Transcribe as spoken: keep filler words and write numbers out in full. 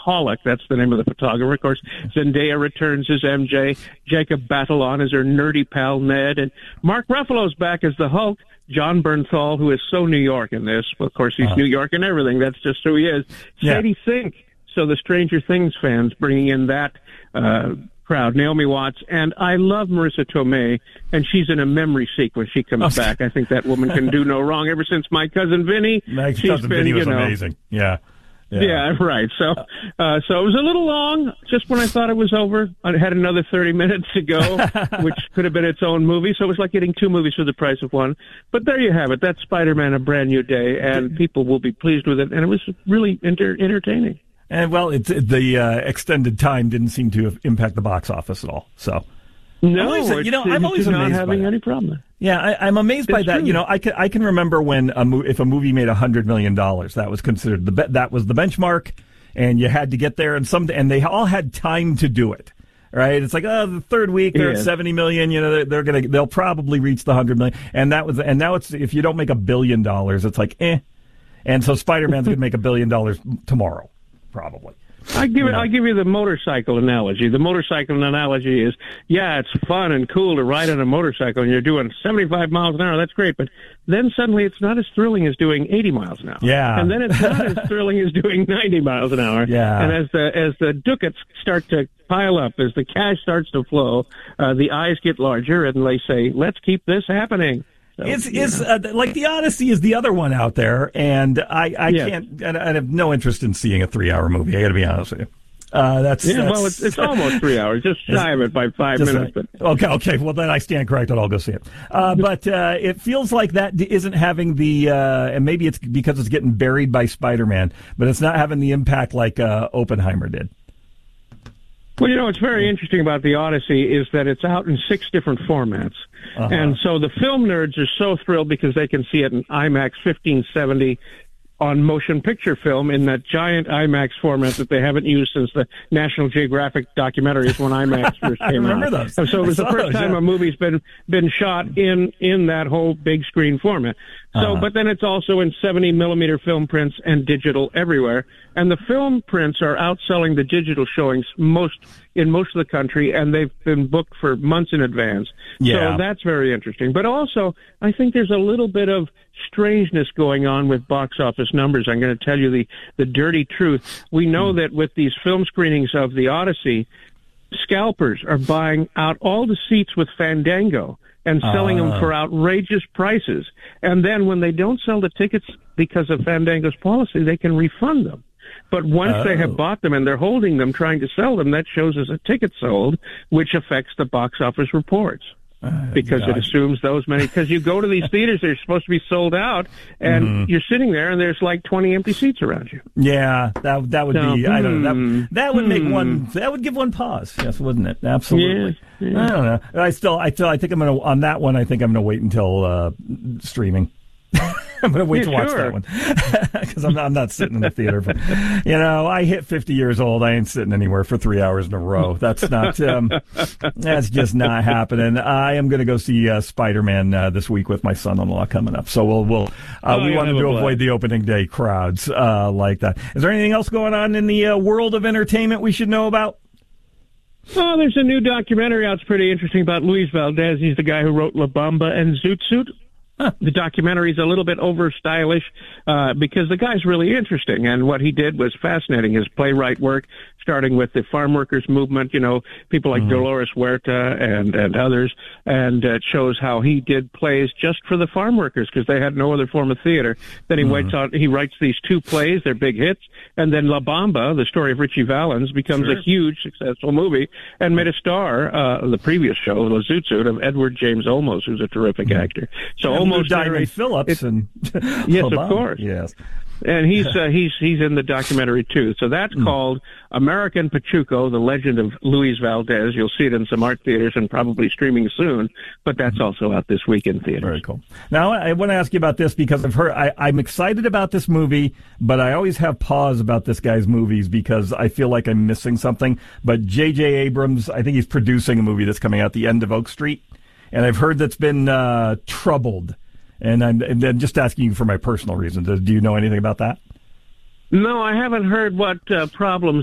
Pollock. That's the name of the photographer. Of course, Zendaya returns as M J. Jacob Batalon is her nerdy pal Ned. And Mark Ruffalo's back as the Hulk. John Bernthal, who is so New York in this. Well, of course, he's uh-huh. New York and everything. That's just who he is. Yeah. Sadie Sink. So the Stranger Things fans bringing in that uh, crowd. Naomi Watts. And I love Marissa Tomei, and she's in a memory sequence. She comes okay. back. I think that woman can do no wrong. Ever since My Cousin Vinny, My she's Cousin been, Vinny was you know, amazing. Yeah. Yeah. yeah, right. So, uh, so it was a little long. Just when I thought it was over, I had another thirty minutes to go, which could have been its own movie. So it was like getting two movies for the price of one. But there you have it. That's Spider-Man: A Brand New Day, and people will be pleased with it. And it was really enter- entertaining. And well, it's the uh, extended time didn't seem to impact the box office at all. So. No, I'm always, you know, I'm always not amazed having by any problem. Yeah, I, I'm amazed it's by that. True. You know, I can I can remember when a mo- if a movie made a hundred million dollars, that was considered the be- that was the benchmark, and you had to get there, and some and they all had time to do it. Right? It's like, oh, the third week they're yeah. at seventy million. You know, they're, they're gonna they'll probably reach the hundred million, and that was and now it's if you don't make a billion dollars, it's like eh. And so Spider-Man's gonna make a billion dollars tomorrow, probably. I give it. Yeah. I'll give you the motorcycle analogy. The motorcycle analogy is, yeah, it's fun and cool to ride on a motorcycle, and you're doing seventy-five miles an hour. That's great, but then suddenly it's not as thrilling as doing eighty miles an hour. Yeah, and then it's not as thrilling as doing ninety miles an hour. Yeah, and as the as the ducats start to pile up, as the cash starts to flow, uh, the eyes get larger, and they say, "Let's keep this happening." So, it's it's uh, like the Odyssey is the other one out there, and I, I yeah. can't. I, I have no interest in seeing a three-hour movie. I got to be honest with you. Uh, that's yeah. that's, Well, it's, it's almost three hours, just shy of it by five minutes. Right. But okay, okay. Well, then I stand corrected. I'll go see it. Uh, but uh, it feels like that isn't having the, uh, and maybe it's because it's getting buried by Spider-Man, but it's not having the impact like uh, Oppenheimer did. Well, you know, what's very interesting about the Odyssey is that it's out in six different formats. Uh-huh. And so the film nerds are so thrilled because they can see it in IMAX fifteen seventy on motion picture film in that giant IMAX format that they haven't used since the National Geographic documentaries when IMAX first came I remember out. Those. And so it was I the first those, time yeah. a movie's been been shot in in that whole big screen format. So, uh-huh. but then it's also in seventy millimeter film prints and digital everywhere. And the film prints are outselling the digital showings most in most of the country, and they've been booked for months in advance. Yeah. So that's very interesting. But also, I think there's a little bit of strangeness going on with box office numbers. I'm going to tell you the, the dirty truth. We know mm. that with these film screenings of The Odyssey, scalpers are buying out all the seats with Fandango and selling uh. them for outrageous prices. And then when they don't sell the tickets because of Fandango's policy, they can refund them. But once oh. they have bought them and they're holding them, trying to sell them, that shows as a ticket sold, which affects the box office reports. Uh, because gosh. It assumes those many, because you go to these theaters, they're supposed to be sold out, and mm-hmm. you're sitting there, and there's like twenty empty seats around you. Yeah, that that would so, be, hmm, I don't know, that, that would hmm. make one, that would give one pause, yes, wouldn't it? Absolutely. Yeah, yeah. I don't know. I still, I still, I think I'm going to, on that one, I think I'm going to wait until uh, streaming. I'm going to wait yeah, to watch sure. that one because I'm not, I'm not sitting in the theater. But, you know, I hit fifty years old. I ain't sitting anywhere for three hours in a row. That's not. Um, that's just not happening. I am going to go see uh, Spider-Man uh, this week with my son-in-law coming up. So we'll we'll uh, oh, we wanted to avoid the opening day crowds uh, like that. Is there anything else going on in the uh, world of entertainment we should know about? Oh, there's a new documentary out. It's pretty interesting about Luis Valdez. He's the guy who wrote La Bamba and Zoot Suit. Huh. The documentary is a little bit over stylish uh, because the guy's really interesting, and what he did was fascinating. His playwright work, starting with the farm workers movement, you know, people like mm-hmm. Dolores Huerta and, and others, and uh, it shows how he did plays just for the farm workers because they had no other form of theater. Then he mm-hmm. waits out, he writes these two plays, they're big hits, and then La Bamba, the story of Richie Valens, becomes sure. a huge successful movie and made a star, uh, the previous show, The Zoot Suit, of Edward James Olmos, who's a terrific mm-hmm. actor. So yeah, Olmos Diamond Phillips and yes, Obama. of course, yes, and he's uh, he's he's in the documentary too. So that's mm. called American Pachuco: The Legend of Luis Valdez. You'll see it in some art theaters and probably streaming soon. But that's also out this week in theaters. Very cool. Now I want to ask you about this because I've heard I, I'm excited about this movie, but I always have pause about this guy's movies because I feel like I'm missing something. But J J Abrams, I think he's producing a movie that's coming out The End of Oak Street. And I've heard that's been uh, troubled. And I'm, and I'm just asking you for my personal reasons. Do you know anything about that? No, I haven't heard what uh, problems